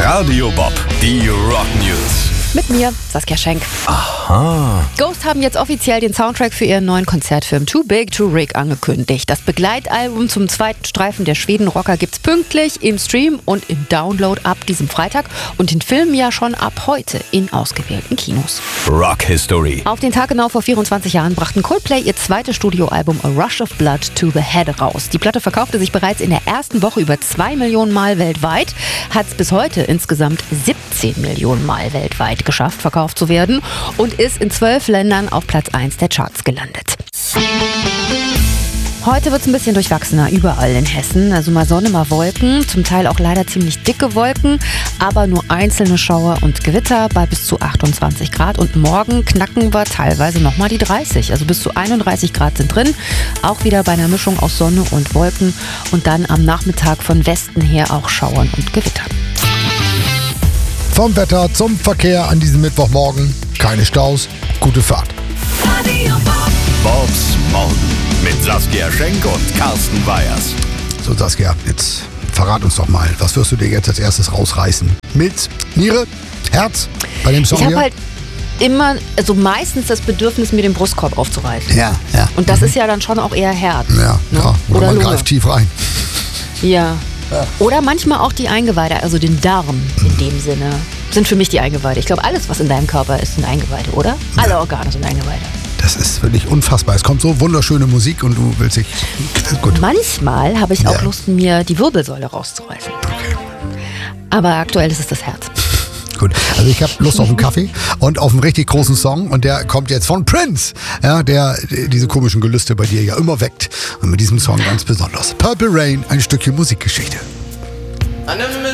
Radio Bob, die Rock News. Mit mir, Saskia Schenk. Aha. Ghost haben jetzt offiziell den Soundtrack für ihren neuen Konzertfilm Too Big to Rig angekündigt. Das Begleitalbum zum zweiten Streifen der Schweden-Rocker gibt's pünktlich im Stream und im Download ab diesem Freitag und den Film ja schon ab heute in ausgewählten Kinos. Rock History. Auf den Tag genau vor 24 Jahren brachten Coldplay ihr zweites Studioalbum A Rush of Blood to the Head raus. Die Platte verkaufte sich bereits in der ersten Woche über 2 Millionen Mal weltweit, hat es bis heute insgesamt 17 Millionen Mal weltweit geschafft, verkauft zu werden und ist in 12 Ländern auf Platz 1 der Charts gelandet. Heute wird es ein bisschen durchwachsener überall in Hessen. Also mal Sonne, mal Wolken, zum Teil auch leider ziemlich dicke Wolken, aber nur einzelne Schauer und Gewitter bei bis zu 28 Grad. Und morgen knacken wir teilweise nochmal die 30. Also bis zu 31 Grad sind drin. Auch wieder bei einer Mischung aus Sonne und Wolken. Und dann am Nachmittag von Westen her auch Schauern und Gewittern. Vom Wetter zum Verkehr an diesem Mittwochmorgen. Keine Staus, gute Fahrt. Bobs Morgen mit Saskia Schenk und Carsten Weyers. So Saskia, jetzt verrat uns doch mal, was wirst du dir jetzt als erstes rausreißen? Milz, Niere, Herz bei dem Song Ich habe hier? halt immer, also meistens das Bedürfnis, mir den Brustkorb aufzureißen. Ja. Und das ist ja dann schon auch eher Herz. Ja, ne? ja. Oder man Lunge. greift tief rein. Ja. Oder manchmal auch die Eingeweide, also den Darm in dem Sinne, sind für mich die Eingeweide. Ich glaube, alles, was in deinem Körper ist, sind Eingeweide, oder? Alle Organe sind Eingeweide. Das ist wirklich unfassbar. Es kommt so wunderschöne Musik und du willst dich... Gut. Manchmal habe ich Ja. auch Lust, mir die Wirbelsäule rauszureißen. Okay. Aber aktuell ist es das Herz. Gut, also ich habe Lust auf einen Kaffee und auf einen richtig großen Song und der kommt jetzt von Prince, ja, der diese komischen Gelüste bei dir ja immer weckt und mit diesem Song ganz besonders. Purple Rain, ein Stückchen Musikgeschichte. I never meant